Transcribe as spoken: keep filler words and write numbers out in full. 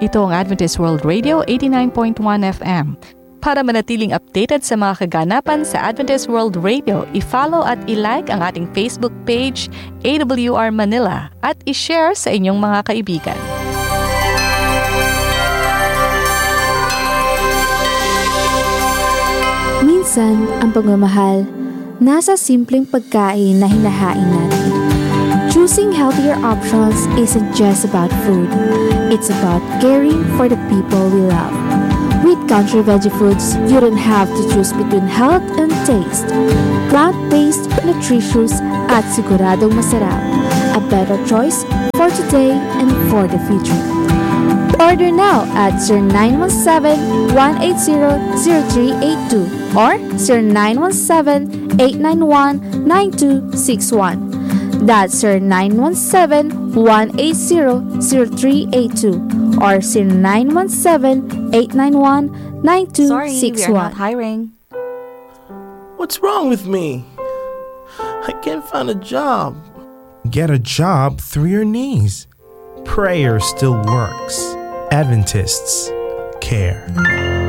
Ito ang Adventist World Radio eighty-nine point one F M. Para manatiling updated sa mga kaganapan sa Adventist World Radio, i-follow at i-like ang ating Facebook page, A W R Manila, at i-share sa inyong mga kaibigan. Minsan, ang pagmamahal, nasa simpleng pagkain na hinahain natin. Choosing healthier options isn't just about food. It's about caring for the people we love. With Country Veggie Foods, you don't have to choose between health and taste. Plant-based, nutritious, at siguradong masarap. A better choice for today and for the future. Order now at zero nine one seven, one eight zero, zero three eight two or zero nine one seven, eight nine one, nine two six one. That's zero nine one seven, one eight zero, zero three eight two or zero nine one seven, eight nine one, nine two six one. Sorry, we are not hiring. What's wrong with me? I can't find a job. Get a job through your knees. Prayer still works. Adventists care.